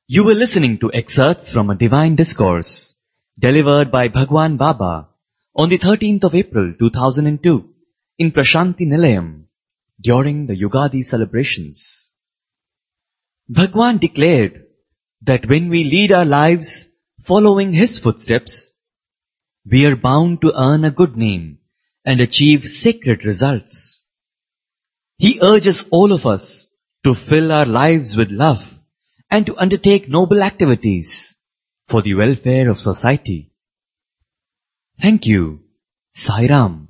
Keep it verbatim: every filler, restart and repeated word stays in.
You were listening to excerpts from a divine discourse delivered by Bhagwan Baba on the thirteenth of April two thousand two in Prashanti Nilayam during the Yugadi celebrations. Bhagwan declared that when we lead our lives following his footsteps, we are bound to earn a good name and achieve sacred results. He urges all of us to fill our lives with love and to undertake noble activities for the welfare of society. Thank you. Sai Ram.